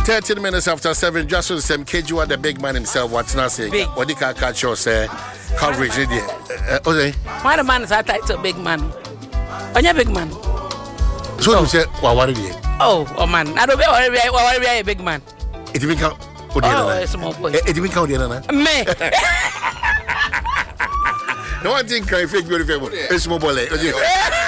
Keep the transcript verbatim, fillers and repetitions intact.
thirteen minutes after seven, just so the same K G, the big man himself, what's not saying? Big. What did you catch your say? Coverage, did you? Okay. Why the man is that title big man? On your big man. So you say, well, what did you? Oh, oh man. I don't know why we are a big man. It didn't count. Oh, a small boy. It didn't count the other. Me. No one think I fake beautiful. It's small boy.